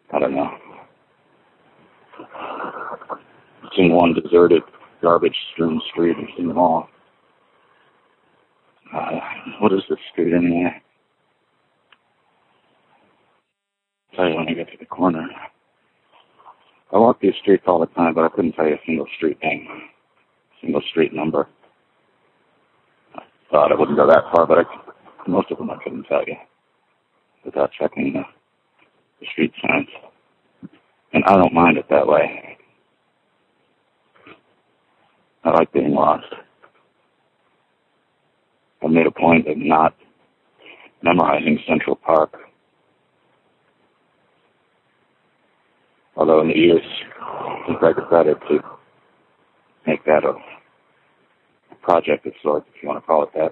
I don't know. I've seen one deserted, garbage-strewn street. I've seen them all. What is this street anyway? I'll tell you when I get to the corner. I walk these streets all the time, but I couldn't tell you a single street name, single street number. I thought I wouldn't go that far, but most of them I couldn't tell you without checking the street signs. And I don't mind it that way. I like being lost. I made a point of not memorizing Central Park. Although in the years since I decided to make that a project of sorts, if you want to call it that,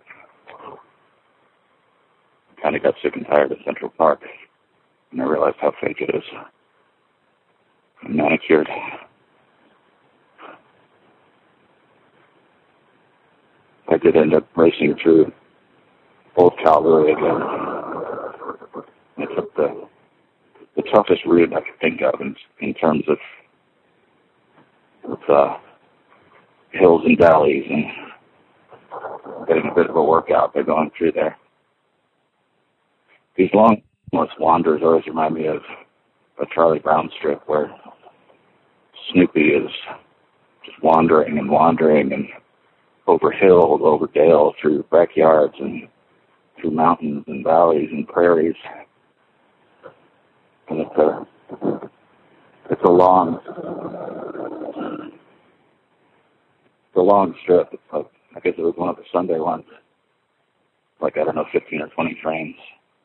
I kind of got sick and tired of Central Park, and I realized how fake it is. I'm manicured. I did end up racing through Old Calgary again. I took the toughest route I could think of in terms of hills and valleys and getting a bit of a workout by going through there. These long wanders always remind me of a Charlie Brown strip where Snoopy is just wandering and over hills, over dale, through backyards and through mountains and valleys and prairies. And it's a long strip. It's like, I guess it was one of the Sunday ones. Like, I don't know, 15 or 20 trains.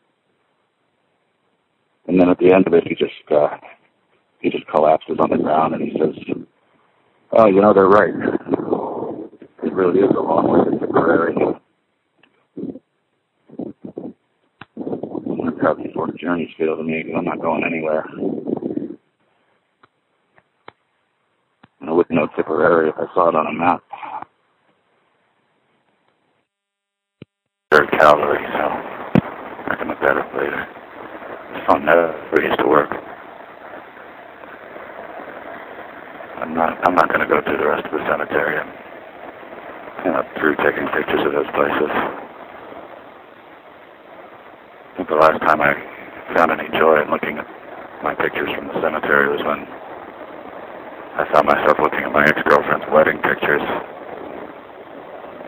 And then at the end of it, he just collapses on the ground and he says, "Oh, you know, they're right. It really is a long way to Tipperary." That's how these sort of journeys feel to me, because I'm not going anywhere. I wouldn't know Tipperary if I saw it on a map. Or Calgary, so I can look that up later. This phone never used to work. I'm not going to go through the rest of the cemetery. I'm through taking pictures of those places. I think the last time I found any joy in looking at my pictures from the cemetery was when I found myself looking at my ex-girlfriend's wedding pictures.